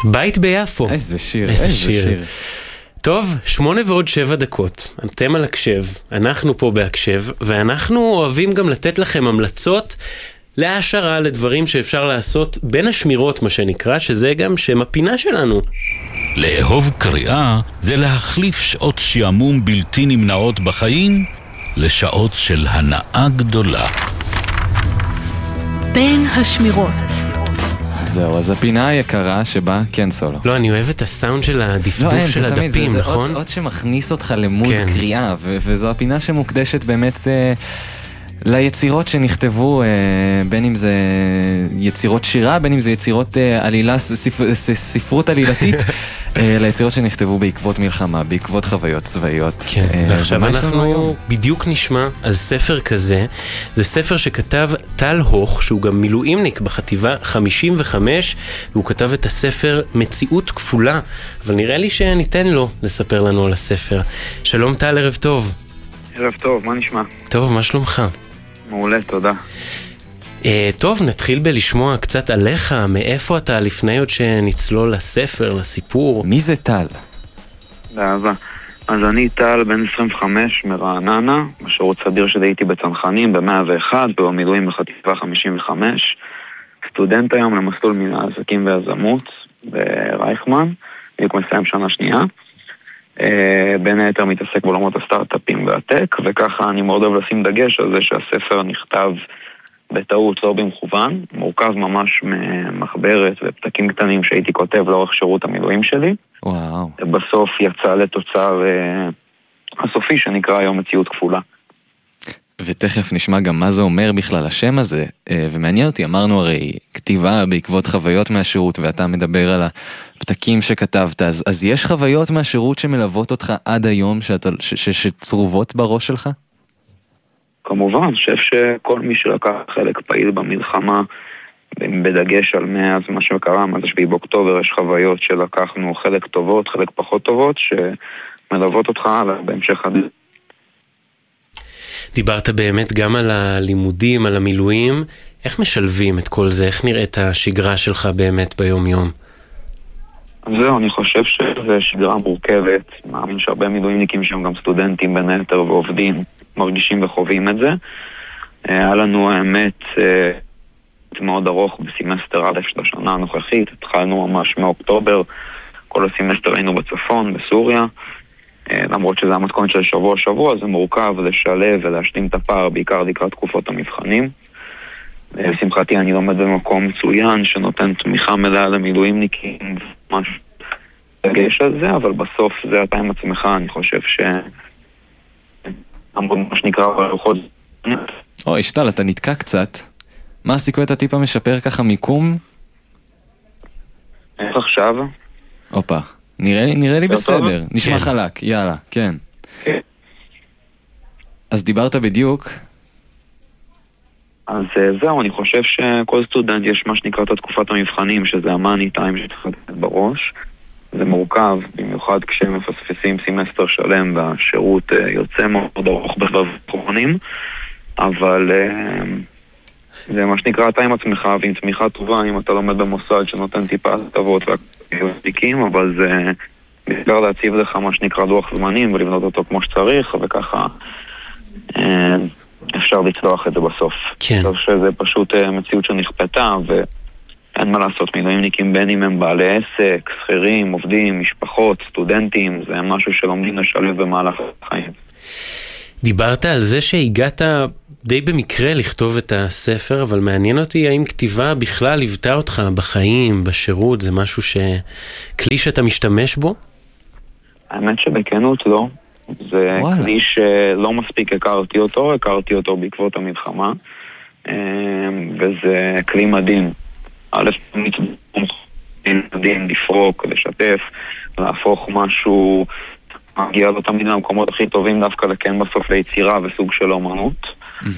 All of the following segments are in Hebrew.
בית ביפו. איזה שיר, איזה שיר. טוב, 8:07. אתם על הקשב, אנחנו פה בהקשב, ואנחנו אוהבים גם לתת לכם המלצות להעשרה, לדברים שאפשר לעשות בין השמירות, מה שנקרא, שזה גם שם הפינה שלנו. לאהוב קריאה זה להחליף שעות שעמום בלתי נמנעות בחיים לשעות של הנאה גדולה. בין השמירות. זהו, אז הפינה היקרה שבה, כן סולו. לא, אני אוהב את הסאונד של הדפדוף של הדפים, נכון? זה עוד שמכניס אותך למוד קריאה, וזו הפינה שמוקדשת באמת ליצירות שנכתבו, בין אם זה יצירות שירה, בין אם זה יצירות עלילה, ספרות עלילתית, ליצירות שנכתבו בעקבות מלחמה, בעקבות חוויות צבאיות. כן, ועכשיו אנחנו בדיוק נשמע על ספר כזה. זה ספר שכתב טל הוך, שהוא גם מילואימניק בחטיבה 55, והוא כתב את הספר מציאות כפולה, אבל נראה לי שניתן לו לספר לנו על הספר. שלום טל, ערב טוב. ערב טוב, מה נשמע? טוב, מה שלומך? מעולה, תודה. טוב, נתחיל בלשמוע קצת עליך, מאיפה אתה לפני עוד שנצלול לספר, לסיפור. מי זה טל? באהבה. אז אני טל, בן 25 מרעננה, בשירות סדיר שלי הייתי בצנחנים ב-101, במילואים בחטיבה 55, סטודנט היום למסלול מנהל עסקים ויזמות ברייכמן, בדיוק מסיים שנה שנייה. בין היתר מתעסק בעולמות הסטארט-אפים והטק, וככה אני מאוד אוהב לשים דגש על זה שהספר נכתב בטעות, לא במכוון, מורכב ממש ממחברת ופתקים קטנים שהייתי כותב לאורך שירות המילואים שלי. וואו. בסוף יצא לתוצר הסופי שנקרא היום מציאות כפולה. ותכף נשמע גם מה זה אומר בכלל השם הזה, ומעניין אותי, אמרנו הרי כתיבה בעקבות חוויות מהשירות, ואתה מדבר על הפתקים שכתבת, אז יש חוויות מהשירות שמלוות אותך עד היום, שצרובות בראש שלך? כמובן, אני חושב שכל מי שלקח חלק פעיל במלחמה, בדגש על מאז מה שקרה, מאז 7 באוקטובר, יש חוויות שלקחנו חלק טובות, חלק פחות טובות, שמלוות אותך בהמשך הדרך. דיברת באמת גם על הלימודים, על המילואים. איך משלבים את כל זה? איך נראית השגרה שלך באמת ביום יום? זהו, אני חושב שזה שגרה מורכבת. מאמין שהרבה מילואימניקים שהם גם סטודנטים בין היתר ועובדים, מרגישים וחווים את זה. היה לנו האמת מאוד ארוך בסמסטר א' של השנה הנוכחית. התחלנו ממש מאוקטובר. כל הסמסטר היינו בצפון, בסוריה. למרות שזה המתכונת של שבוע, זה מורכב לשלב ולהשלים את הפער, בעיקר לקראת תקופות המבחנים. לשמחתי אני לומד במקום מצוין שנותן תמיכה מלאה למילואימניקים, ממש דגש על זה, אבל בסוף זה אתה עם עצמך, אני חושב מה שנקרא ברוחות. אוי, שטל, אתה נתקע קצת. מה הסיכוי אתה טיפה משפר ככה מיקום? איך עכשיו? אופה. נראה לי בסדר, נשמע חלק, יאללה, כן. אז דיברת בדיוק. אז זהו, אני חושב שכל סטודנט יש מה שנקרא את תקופת המבחנים, שזה המאני טיים שצריך לתת בראש. זה מורכב, במיוחד כשהם מפספסים סמסטר שלם והשירות יוצא מאוד ארוך בזמנים, אבל זה מה שנקרא אתה עם עצמך, ועם תמיכה טובה, אם אתה לומד במוסד שנותן טיפה הטבות והתיקים, אבל זה בעיקר להציב לך מה שנקרא לוח זמנים ולבנות אותו כמו שצריך, וככה אפשר לצלוח את זה בסוף. כן. טוב שזה פשוט מציאות שנכפתה, ואין מה לעשות, מילואימניקים בין אם הם בעלי עסק, שכירים, עובדים, משפחות, סטודנטים, זה משהו שלומדים לשלב במהלך החיים. דיברת על זה שהגעת די במקרה לכתוב את הספר, אבל מעניין אותי האם כתיבה בכלל ליוותה אותך בחיים, בשירות, זה משהו כלי שאתה משתמש בו? האמת שבכנות לא. זה כלי שלא מספיק הכרתי אותו בעקבות המלחמה, וזה כלי מדהים. א', מדהים לפרוק, לשתף, להפוך משהו, מגיע לו תמיד למקומות הכי טובים דווקא לכן בסוף ליצירה וסוג של אומנות.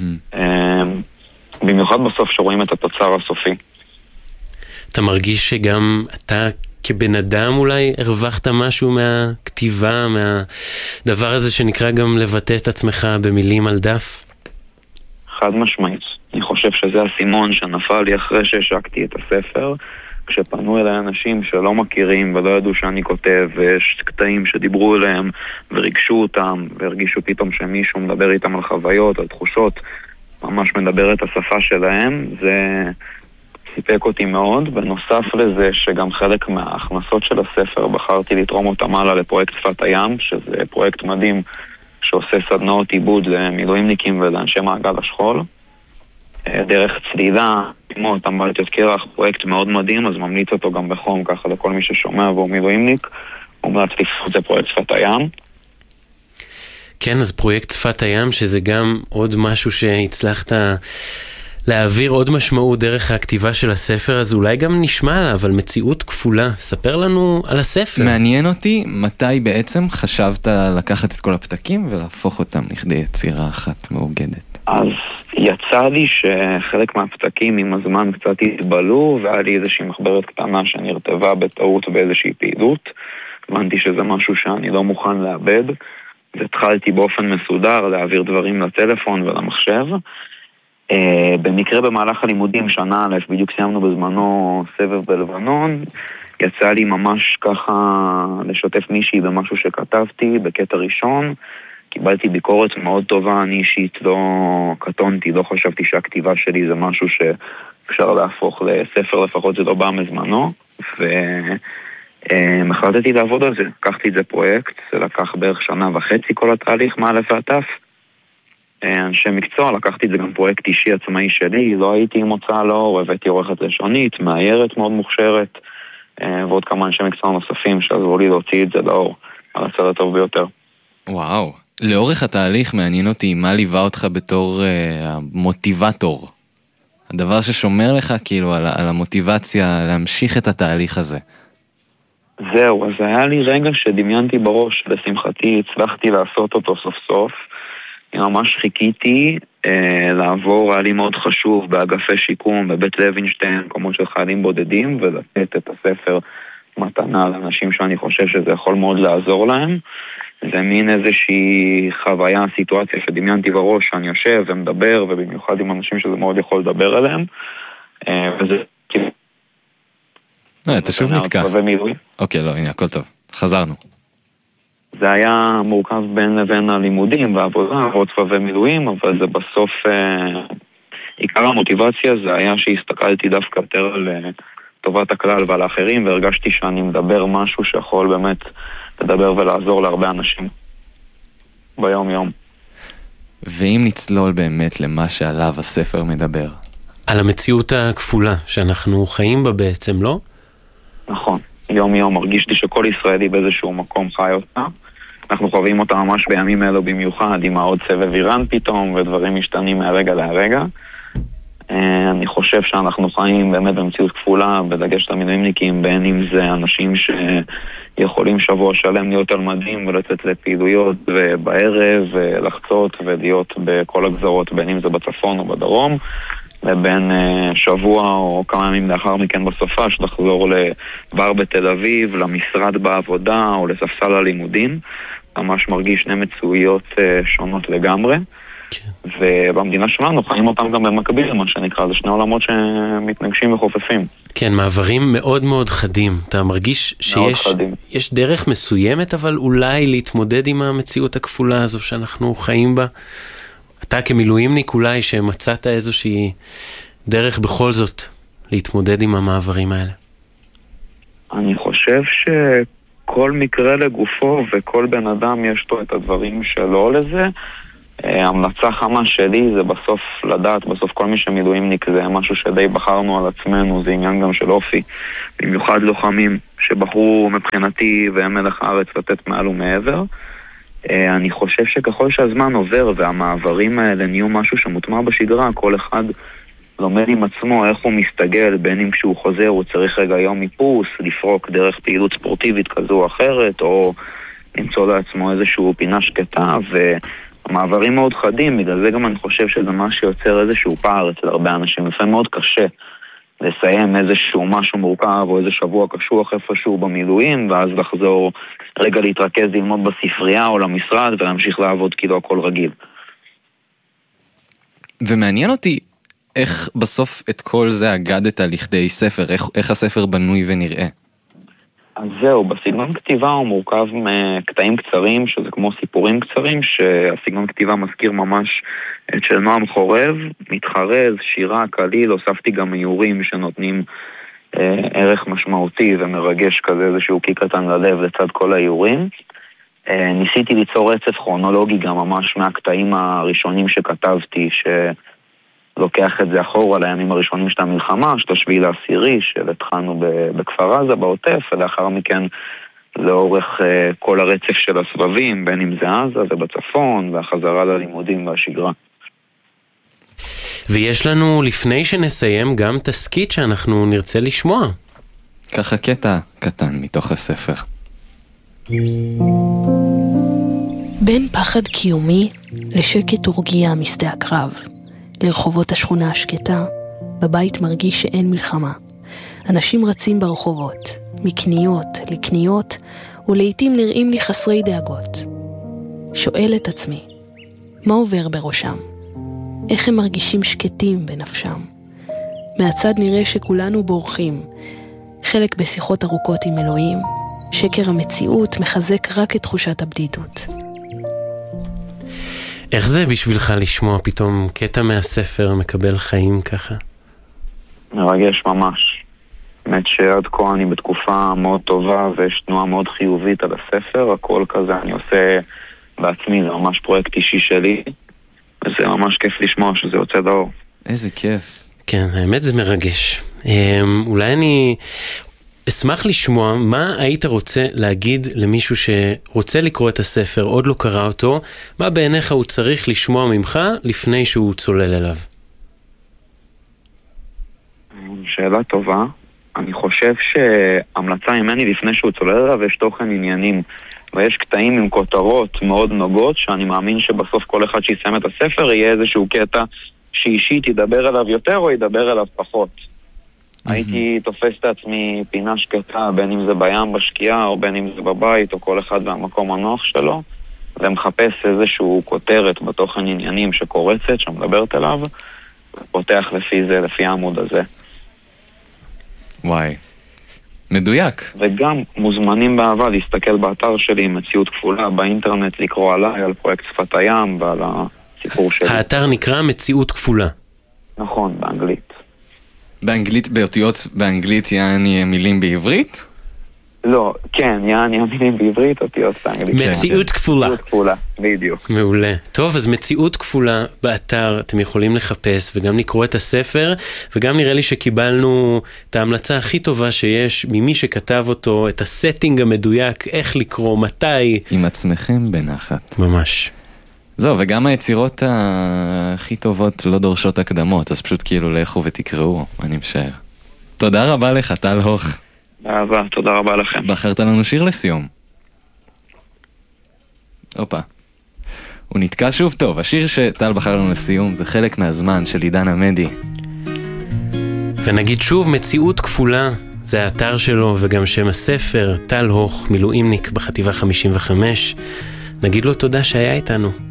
במיוחד בסוף שרואים את התוצר הסופי. אתה מרגיש שגם אתה כבן אדם אולי הרווחת משהו מהכתיבה, מהדבר הזה שנקרא גם לבטא את עצמך במילים על דף? חד משמעית. אני חושב שזה הסימון שנפל לי אחרי שהשקתי את הספר. כשפנו אליי אנשים שלא מכירים ולא ידעו שאני כותב, ויש קטעים שדיברו אליהם וריגשו אותם, והרגישו פתאום שמישהו מדבר איתם על חוויות, על תחושות, ממש מדבר את השפה שלהם, זה סיפק אותי מאוד. בנוסף לזה שגם חלק מההכנסות של הספר בחרתי לתרום אותם הלאה לפרויקט שפת הים, שזה פרויקט מדהים שעושה סדנאות עיבוד למילואימניקים ולאנשי מעגל השכול. דרך צלילה, תימות, אמבטיות קרח, פרויקט מאוד מדהים, אז ממליץ אותו גם בחום ככה לכל מי ששומע והוא מילואימניק, מומלץ לפחות זה פרויקט שפת הים. כן, אז פרויקט שפת הים, שזה גם עוד משהו שהצלחת להעביר עוד משמעות דרך הכתיבה של הספר, אז אולי גם נשמע עליו, על מציאות כפולה. ספר לנו על הספר. מעניין אותי, מתי בעצם חשבת לקחת את כל הפתקים ולהפוך אותם לכדי יצירה אחת מאוגדת? אז יצא לי שחלק מהפתקים עם הזמן קצת התבלו, והיה לי איזושהי מחברת קטנה שנרטבה בטעות באיזושהי פעילות. הבנתי שזה משהו שאני לא מוכן לאבד, והתחלתי באופן מסודר להעביר דברים לטלפון ולמחשב. במקרה במהלך הלימודים שנה א', בדיוק סיימנו בזמנו סבב בלבנון, יצא לי ממש ככה לשתף מישהי במשהו שכתבתי בקטע ראשון, קיבלתי ביקורת מאוד טובה, אני אישית לא קטונתי, לא חשבתי שהכתיבה שלי זה משהו שאפשר להפוך לספר, לפחות זה לא בא מזמנו, והחלטתי לעבוד על זה, לקחתי את זה פרויקט, זה לקח בערך שנה וחצי כל התהליך מאלף ועד תף. אנשי מקצוע, לקחתי את זה גם פרויקט אישי עצמאי שלי, לא הייתי עם הוצאה לאור, הבאתי עורכת לשונית, מאיירת מאוד מוכשרת, ועוד כמה אנשי מקצוע נוספים שעזרו לי להוציא את זה לאור, על הצד הטוב ביותר. וואו, לאורך התהליך מעניין אותי מה ליווה אותך בתור המוטיבטור, הדבר ששומר לך כאילו על המוטיבציה להמשיך את התהליך הזה. זהו, אז היה לי רגע שדמיינתי בראש, לשמחתי הצלחתי לעשות אותו סוף סוף, ממש חיכיתי לעבור, היה לי מאוד חשוב באגפי שיקום, בבית לוינשטיין, מקומות של חיילים בודדים, ולתת את הספר מתנה לאנשים שאני חושב שזה יכול מאוד לעזור להם. זה מין איזושהי חוויה, סיטואציה שדמיינתי בראש, שאני יושב ומדבר, ובמיוחד עם אנשים שזה מאוד יכול לדבר עליהם. וזה אתה שוב נתקע. אוקיי, לא, הנה, הכל טוב. חזרנו. זה היה מורכב בין לבין הלימודים והעבודה ועוד סבבי מילואים, אבל זה בסוף, עיקר המוטיבציה זה היה שהסתכלתי דווקא יותר על טובת הכלל ועל האחרים, והרגשתי שאני מדבר משהו שיכול באמת לדבר ולעזור להרבה אנשים ביום יום. ואם נצלול באמת למה שעליו הספר מדבר? על המציאות הכפולה שאנחנו חיים בה בעצם, לא? נכון. יום יום מרגיש לי שכל ישראלי באיזשהו מקום חי אותה. אנחנו חווים אותה ממש בימים אלו במיוחד, עם העוד סבב איראן פתאום, ודברים משתנים מהרגע להרגע. אני חושב שאנחנו חיים באמת במציאות כפולה, בדגש למילואימניקים, בין אם זה אנשים שיכולים שבוע שלם להיות על מדים ולצאת לפעילויות בערב, ולחצות ולהיות בכל הגזרות, בין אם זה בצפון או בדרום, לבין שבוע או כמה ימים לאחר מכן בסופה, שתחזור לבר בתל אביב, למשרד בעבודה או לספסל הלימודים. ממש מרגיש שני מצויות שונות לגמרי. כן. ובמדינה שלנו חיים אותם גם במקביל, מה שנקרא, זה שני עולמות שמתנגשים וחופפים. כן, מעברים מאוד מאוד חדים. אתה מרגיש שיש דרך מסוימת, אבל אולי להתמודד עם המציאות הכפולה הזו שאנחנו חיים בה? אתה כמילואימניק אולי שמצאת איזושהי דרך בכל זאת להתמודד עם המעברים האלה? אני חושב שכל מקרה לגופו וכל בן אדם יש לו את הדברים שלו לזה. המלצה חמה שלי זה בסוף לדעת, בסוף כל מי שמילואימניק זה משהו שדי בחרנו על עצמנו, זה עניין גם של אופי. במיוחד לוחמים שבחרו מבחינתי והם מלח הארץ לתת מעל ומעבר. אני חושב שככל שהזמן עובר והמעברים האלה נהיו משהו שמוטמע בשגרה, כל אחד לומד עם עצמו איך הוא מסתגל, בין אם כשהוא חוזר הוא צריך רגע יום איפוס, לפרוק דרך פעילות ספורטיבית כזו או אחרת, או למצוא לעצמו איזשהו פינה שקטה, והמעברים מאוד חדים, בגלל זה גם אני חושב שזה מה שיוצר איזשהו פער אצל הרבה אנשים. לפעמים מאוד קשה לסיים איזשהו משהו מורכב או איזה שבוע קשוח איפשהו במילואים, ואז לחזור רגע להתרכז ללמוד בספרייה או למשרד ולהמשיך לעבוד כאילו הכל רגיל. ומעניין אותי איך בסוף את כל זה אגדת לכדי ספר? איך הספר בנוי ונראה? אז זהו, בסגנון כתיבה הוא מורכב מקטעים קצרים, שזה כמו סיפורים קצרים, שהסגנון כתיבה מזכיר ממש את של נועם חורב, מתחרז, שירה, קליל, הוספתי גם איורים שנותנים ערך משמעותי ומרגש כזה, איזשהו קיק קטן ללב לצד כל האיורים. ניסיתי ליצור רצף כרונולוגי גם ממש מהקטעים הראשונים שכתבתי, לוקח את זה אחורה לימים הראשונים של המלחמה, של 7/10, שהתחלנו בכפר עזה, בעוטף, ולאחר מכן לאורך כל הרצף של הסבבים, בין אם זה עזה ובצפון, והחזרה ללימודים והשגרה. ויש לנו לפני שנסיים גם תסקית שאנחנו נרצה לשמוע. ככה קטע קטן מתוך הספר. בין פחד קיומי לשקט ורגיעה משדה הקרב, לרחובות השכונה השקטה, בבית מרגיש שאין מלחמה. אנשים רצים ברחובות, מקניות לקניות, ולעיתים נראים לי חסרי דאגות. שואל את עצמי, מה עובר בראשם? איך הם מרגישים שקטים בנפשם? מהצד נראה שכולנו בורחים, חלק בשיחות ארוכות עם אלוהים, שקר המציאות מחזק רק את תחושת הבדידות. איך זה בשבילך לשמוע פתאום קטע מהספר מקבל חיים ככה? מרגש ממש. באמת שעד כה אני בתקופה מאוד טובה ויש תנועה מאוד חיובית על הספר, הכל כזה אני עושה בעצמי, זה ממש פרויקט אישי שלי, וזה ממש כיף לשמוע שזה יוצא לאור. איזה כיף. כן, האמת זה מרגש. אולי אני אשמח לשמוע מה היית רוצה להגיד למישהו שרוצה לקרוא את הספר, עוד לא קרא אותו, מה בעיניך הוא צריך לשמוע ממך לפני שהוא צולל אליו? שאלה טובה. אני חושב שהמלצה ממני לפני שהוא צולל אליו יש תוכן עניינים, ויש קטעים עם כותרות מאוד נוגות, שאני מאמין שבסוף כל אחד שיסיים את הספר יהיה איזשהו קטע שאישית ידבר אליו יותר או ידבר אליו פחות. הייתי תופס את עצמי פינה שקטה, בין אם זה בים בשקיעה או בין אם זה בבית או כל אחד והמקום הנוח שלו, ומחפש איזשהו כותרת בתוכן עניינים שקורצת, שמדברת אליו, ופותח לפי זה, לפי העמוד הזה. וואי, מדויק. וגם מוזמנים באהבה להסתכל באתר שלי, מציאות כפולה, באינטרנט, לקרוא עליי, על פרויקט שפת הים ועל הסיפור שלי. האתר נקרא מציאות כפולה. נכון, באנגלית. באנגלית, באותיות באנגלית יעני מילים בעברית? לא, כן, יעני המילים בעברית, אותיות באנגלית. מציאות כפולה. מציאות כפולה, בדיוק. מעולה. טוב, אז מציאות כפולה באתר, אתם יכולים לחפש וגם לקרוא את הספר, וגם נראה לי שקיבלנו את ההמלצה הכי טובה שיש ממי שכתב אותו, את הסטינג המדויק, איך לקרוא, מתי. עם עצמכם בנחת. ממש. זהו, וגם היצירות הכי טובות לא דורשות הקדמות, אז פשוט כאילו לכו ותקראו, אני משער. תודה רבה לך, טל הוך. באהבה, תודה רבה לכם. בחרת לנו שיר לסיום. אופה. הוא נתקע שוב טוב. השיר שטל בחר לנו לסיום זה חלק מהזמן של עידן עמדי. ונגיד שוב, מציאות כפולה, זה האתר שלו וגם שם הספר, טל הוך, מילואימניק בחטיבה 55. נגיד לו תודה שהיה איתנו.